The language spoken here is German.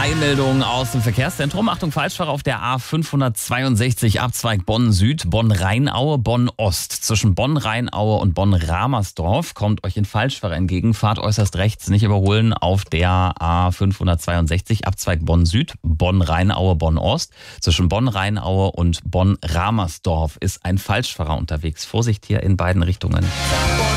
Eilmeldung aus dem Verkehrszentrum. Achtung, Falschfahrer auf der A562 Abzweig Bonn-Süd, Bonn-Rheinaue, Bonn-Ost. Zwischen Bonn-Rheinaue und Bonn-Ramersdorf kommt euch ein Falschfahrer entgegen. Fahrt äußerst rechts, nicht überholen auf der A562 Abzweig Bonn-Süd, Bonn-Rheinaue, Bonn-Ost. Zwischen Bonn-Rheinaue und Bonn-Ramersdorf ist ein Falschfahrer unterwegs. Vorsicht hier in beiden Richtungen.